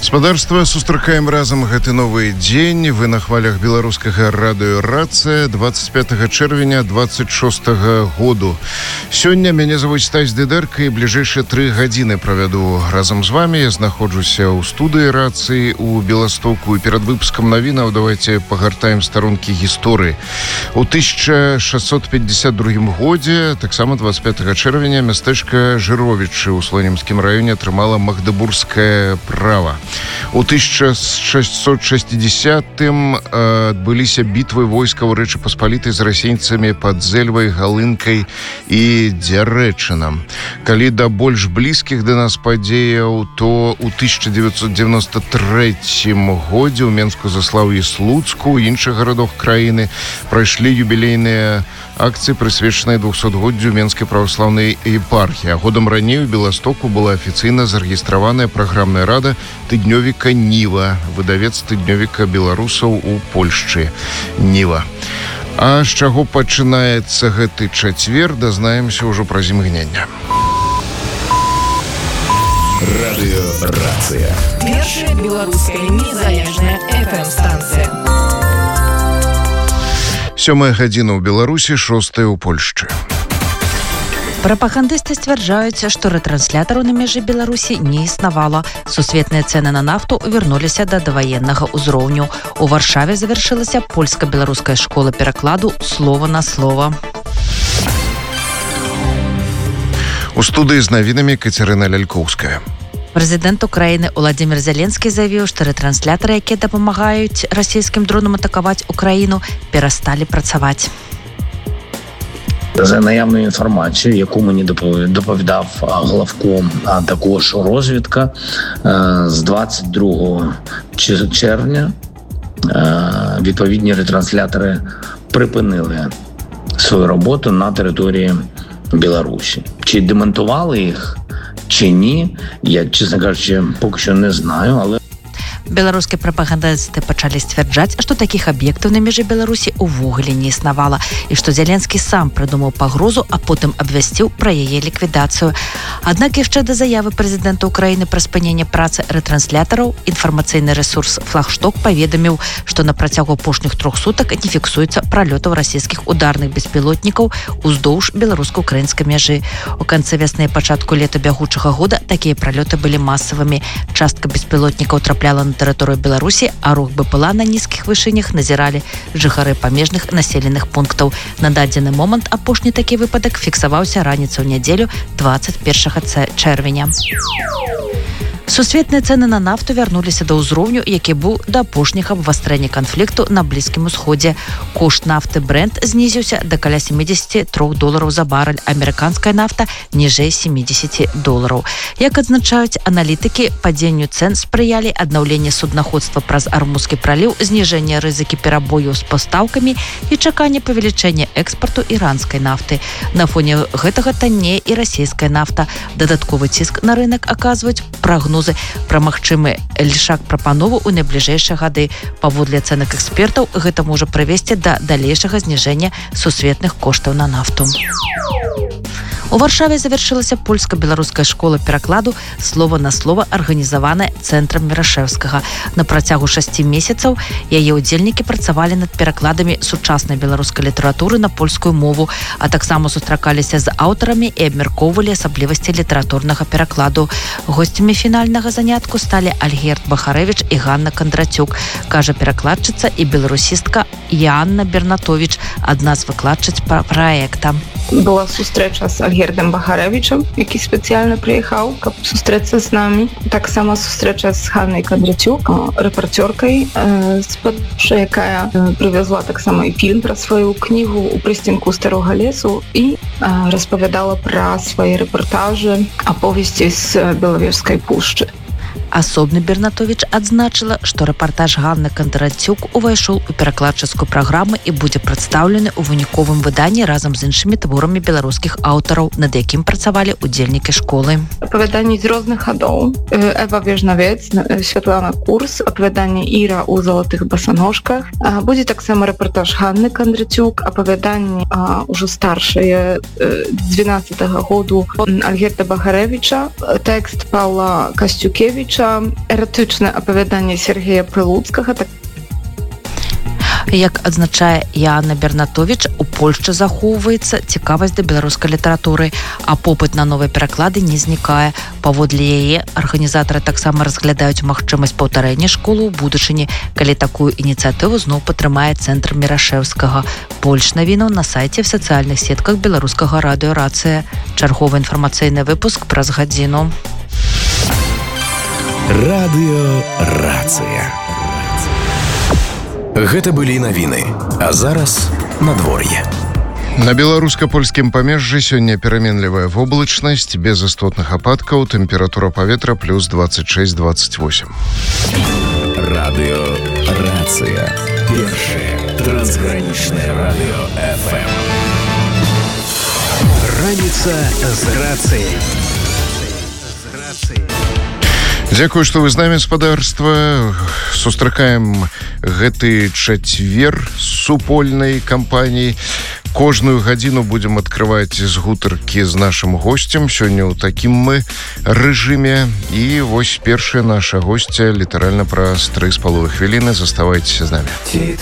Спадарства, сустракаем разам гэты новы дзень. Вы на хвалях беларускага радыё «Рацыя» 25 чэрвеня 26 году. Сёння мяне завуць Стась Дыдэрка і бліжэйшыя 3 гадзіны правяду разам з вами. Я знаходжуся ў студыі «Рацыі» у Беластоку. І перад выпускам навінаў давайте пагартаем старонкі гісторыі. У 1652 годзе, таксама 25 чэрвеня, мястэчка Жыровічы ў Слонімскім раёне атрымала магдыбургскае права. У 1660-м адбыліся бітвы войскаў Рэчы Паспалітай з расейцамі пад Зэльвай, Галынкай і Дзярэчынам. Калі да больш блізкіх да нас падзеяў, то ў 1993 годзе ў Менску, Заслаўі, Слуцку і іншых гарадах краіны прайшлі юбілейныя акцыі, прысвечаныя 200годдзю Менскай праваслаўнай епархіі. А годам раней у Беластоку была афіцыйна зарэгістраваная праграмная рада тыднёвіка «Ніва», выдавец тыднёвіка беларусаў у Польшчы «Ніва». А з чаго пачынаецца гэты чацвер, дазнаемся ўжо праз імгнення. Радыё «Рацыя». Першая беларуская незалежная FM-станцыя. 7 гадзіна ў Беларусі, 6 ў Польшчы. Прапагандысты сцвярджаюць, што рэтранслятору на межы Беларусі не існавала. Сусветныя цэны на нафту вярнуліся да даваеннага ўзроўню. У Варшаве завяршылася польска-беларуская школа перакладу «Слова на слова». У студыі з навінамі Кацярына Лялькоўская. Прэзідэнт Украіны Уладзімір Зеленскі заявіў, што рэтрансляторы, якія дапамагаюць расійскім дронам атакаваць Украіну, перасталі працаваць. За наявною інформацією, яку мені доповідав главком, а також розвідка, з 22 червня відповідні ретранслятори припинили свою роботу на території Білорусі. Чи демонтували їх, чи ні, я, чесно кажучи, поки що не знаю, але Беларускія прапагандысты пачалі сцвярджаць, што такіх аб'ектаў на межы Беларусі ўвогуле не існавала і што Зеленскі сам прыдумаў пагрозу, а потым абвясціў пра яе ліквідацыю. Аднак яшчэ да заявы прэзідэнта Украіны пра спыненне працы рэтранслятораў інфармацыйны рэсурс «Флагшток» паведаміў, што на працягу апошніх 3 сутак не фіксуецца пралётаў расійскіх ударных беспілотнікаў уздоўж беларуска-украінскай мяжы. У канцы вясны і пачатку лета бягучага года такія пралёты былі масавымі. Частка беспілотнікаў трапляла на тэрыторыю Беларусі, а рух БПЛА на нізкіх вышынях назіралі жыхары памежных населеных пунктаў. На дадзены момант апошні такі выпадак фіксаваўся раніцай у нядзелю 21 чэрвеня. Сусветныя цэны на нафту вярнуліся да ўзроўню, які быў да апошняга абвастрэння канфлікту на Блізкім усходзе. Кошт нафты Брент знізіўся да каля $73 за барэль, амерыканская нафта ніжэй $70. Як адзначаюць аналітыкі, падзенню цэн спрыялі аднаўленне суднаходства праз Армузскі праліў, зніжэнне рызыкі перабояў з пастаўкамі і чаканне павелічэння экспарту іранскай нафты. На фоне гэтага таннее і расійская нафта. Дадатковы ціск на рынак аказваюць прагнозы пра магчымы лішак прапанову ў найбліжэйшыя гады. Паводле ацэнак экспертаў, гэта можа прывесці да далейшага зніжэння сусветных коштаў на нафту. У Варшаве завяршылася польска-беларуская школа перакладу «Слова на слова», арганізаваная цэнтрам Мірашэўскага. На працягу 6 месяцаў яе ўдзельнікі працавалі над перакладамі сучаснай беларускай літаратуры на польскую мову, а таксама сустракаліся з аўтарамі і абмяркоўвалі асаблівасці літаратурнага перакладу. Госцямі фінальнага занятку сталі Альгерд Бахарэвіч і Ганна Кандрацюк, кажа перакладчыца і беларусістка Яанна Бернатовіч, адна з выкладчыц праекта. Была сустрэча з Альгердом Бахарэвічам, які спецыяльна прыехаў, каб сустрэцца з намі. Таксама сустрэча з Ганнай Кандрацюк, рэпарцёркай з Польшчы, якая прывязла таксама і фільм пра сваю кнігу «У прыстенку старога лесу» і распавядала пра свае рэпартажы, аповесці з Белавежскай пушчы. Асобны Бернатовіч адзначыла, што рэпартаж Ганны Кандрацюк увайшоў у перакладчыцкую праграму і будзе прадстаўлены ў выніковым выданні разам з іншымі творамі беларускіх аўтараў, над якім працавалі ўдзельнікі школы. Апавяданні з розных гадоў. Эва Вежнавец, Святлана Курс, апавяданне Іра ў залатых басаножках. Будзе таксама рэпартаж Ганны Кандрацюк, апавяданні ўжо старшае 12-го году Альгерда Бахарэвіча, тэкст Паўла Касцюкевіча, Перша ератычнае апавяданне Сергея Прылуцкага, так Як адзначае Яна Бернатовіч, у Польшчы захоўваецца цікавасць да беларускай літаратуры, а попыт на новыя пераклады не знікае. Паводле яе, арганізатары таксама разглядаюць магчымасць паўтарэння школы ў будучыні, калі такую ініцыятыву зноў падтрымае цэнтр Мірашэўскага. Больш навінаў на сайце в сацыяльных сетках беларускага радыё «Рацыя». Чарговы інфармацыйны выпуск праз гадзіну. Радыё «Рацыя». Гэта былі навіны, а зараз надвор'е. На беларуска-польскім памежжы сёння пераменлівая воблачнасць, без істотных ападкаў, тэмпература паветра плюс 26-28. Радыё «Рацыя». Першае трансгранічнае радыё FM. Раніца з рацыяй. Дзякую, што вы з намі, спадарства. Сустракаем гэты чацвер супольнай кампаніі. Кожную гадзіну будзем адкрываць з гутаркі з нашым госцем. Сёння ў такім мы рэжыме. І вось першая наша госця літаральна праз 3,5 хвіліны. Заставайцеся з намі.